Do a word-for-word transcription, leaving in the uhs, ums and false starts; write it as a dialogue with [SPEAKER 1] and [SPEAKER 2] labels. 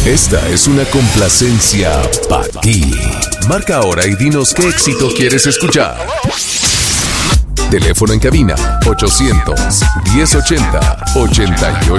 [SPEAKER 1] Esta es una complacencia para ti. Marca ahora y dinos qué éxito quieres escuchar. Teléfono en cabina ochocientos, diez ochenta, ochenta y ocho.